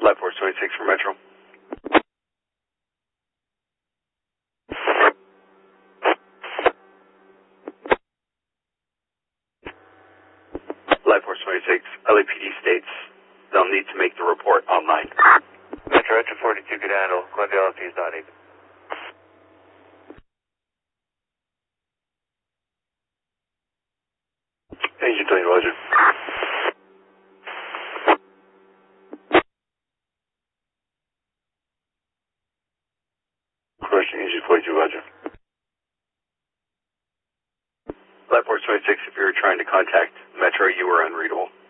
Life Force 26 for Metro. Life Force 26, LAPD states they'll need to make the report online. Metro Engine 42 could handle. Glendale LP is not even. Agent 20, Roger. Question, Agent 42, Roger. Life Force 26, if you were trying to contact Metro, you were unreadable.